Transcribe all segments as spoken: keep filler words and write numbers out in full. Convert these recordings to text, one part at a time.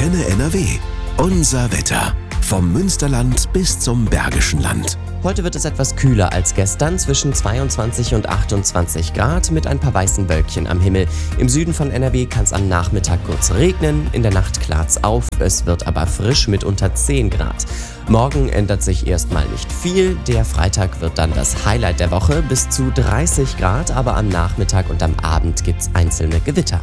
Antenne N R W. Unser Wetter. Vom Münsterland bis zum Bergischen Land. Heute wird es etwas kühler als gestern, zwischen zweiundzwanzig und achtundzwanzig Grad mit ein paar weißen Wölkchen am Himmel. Im Süden von N R W kann es am Nachmittag kurz regnen, in der Nacht klart's auf, es wird aber frisch mit unter zehn Grad. Morgen ändert sich erstmal nicht viel, der Freitag wird dann das Highlight der Woche, bis zu dreißig Grad, aber am Nachmittag und am Abend gibt's einzelne Gewitter.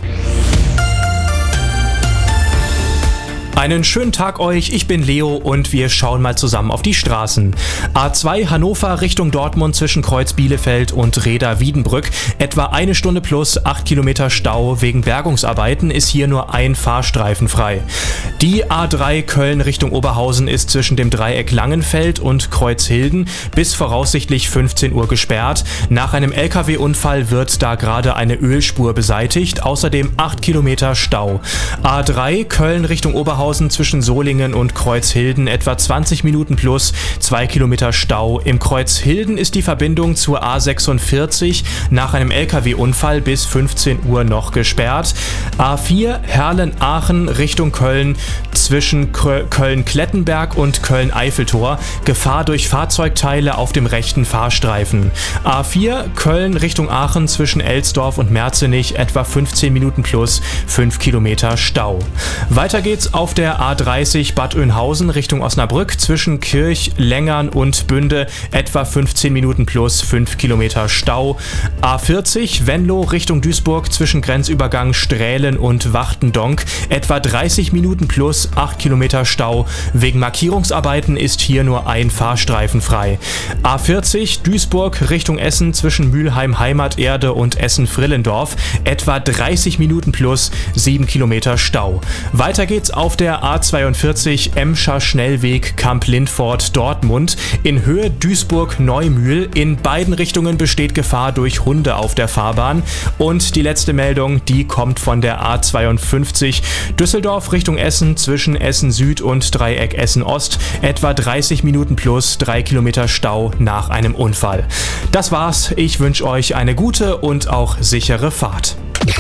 Einen schönen Tag euch, ich bin Leo und wir schauen mal zusammen auf die Straßen. A zwei Hannover Richtung Dortmund zwischen Kreuz Bielefeld und Reda-Wiedenbrück. Etwa eine Stunde plus acht Kilometer Stau wegen Bergungsarbeiten ist hier nur ein Fahrstreifen frei. Die A drei Köln Richtung Oberhausen ist zwischen dem Dreieck Langenfeld und Kreuzhilden bis voraussichtlich fünfzehn Uhr gesperrt. Nach einem L K W-Unfall wird da gerade eine Ölspur beseitigt, außerdem acht Kilometer Stau. A drei Köln Richtung Oberhausen zwischen Solingen und Kreuzhilden etwa zwanzig Minuten plus zwei Kilometer Stau. Im Kreuzhilden ist die Verbindung zur A sechsundvierzig nach einem L K W-Unfall bis fünfzehn Uhr noch gesperrt. A vier Herlen-Aachen Richtung Köln zwischen Köln-Klettenberg und Köln-Eiffeltor. Gefahr durch Fahrzeugteile auf dem rechten Fahrstreifen. A vier Köln Richtung Aachen zwischen Elsdorf und Merzenich etwa fünfzehn Minuten plus fünf Kilometer Stau. Weiter geht's auf der A dreißig Bad Oeynhausen Richtung Osnabrück zwischen Kirch, Längern und Bünde etwa fünfzehn Minuten plus fünf Kilometer Stau. A vierzig Venlo Richtung Duisburg zwischen Grenzübergang Strählen und Wachtendonk etwa dreißig Minuten plus acht Kilometer Stau. Wegen Markierungsarbeiten ist hier nur ein Fahrstreifen frei. A vierzig Duisburg Richtung Essen zwischen Mülheim Heimaterde und Essen-Frillendorf etwa dreißig Minuten plus sieben Kilometer Stau. Weiter geht's auf der A zweiundvierzig Emscher Schnellweg Kamp-Lindfort Dortmund in Höhe Duisburg-Neumühl. In beiden Richtungen besteht Gefahr durch Hunde auf der Fahrbahn. Und die letzte Meldung, die kommt von der A zweiundfünfzig Düsseldorf Richtung Essen zwischen Essen Süd und Dreieck Essen Ost etwa dreißig Minuten plus drei Kilometer Stau nach einem Unfall. Das war's. Ich wünsche euch eine gute und auch sichere Fahrt.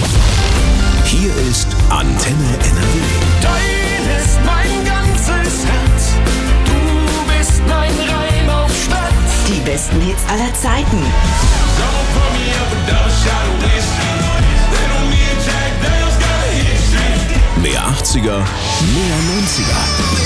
Hier ist Antenne N R W. Dein ist mein ganzes Herz. Du bist mein Reim auf Stadt. Die besten Hits aller Zeiten. Mehr achtziger, mehr neunziger.